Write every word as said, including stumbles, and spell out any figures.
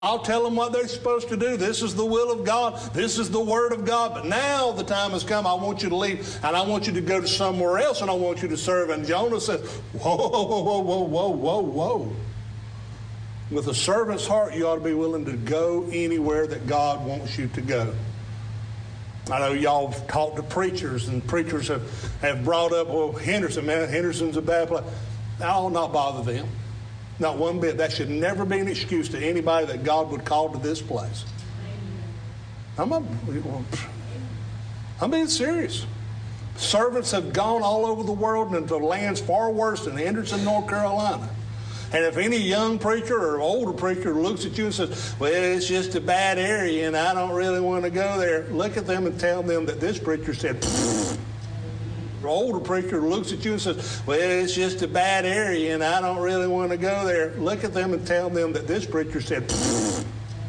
I'll tell them what they're supposed to do. This is the will of God. This is the word of God. But now the time has come. I want you to leave, and I want you to go to somewhere else, and I want you to serve. And Jonah says, whoa, whoa, whoa, whoa, whoa, whoa, whoa. With a servant's heart, you ought to be willing to go anywhere that God wants you to go. I know y'all have talked to preachers, and preachers have, have brought up, well, Henderson, man, Henderson's a bad place. I'll not bother them. Not one bit. That should never be an excuse to anybody that God would call to this place. I'm, a, I'm being serious. Servants have gone all over the world and into lands far worse than Henderson, North Carolina. And if any young preacher or older preacher looks at you and says, well, it's just a bad area and I don't really want to go there, look at them and tell them that this preacher said, or older preacher looks at you and says, well, it's just a bad area and I don't really want to go there, look at them and tell them that this preacher said,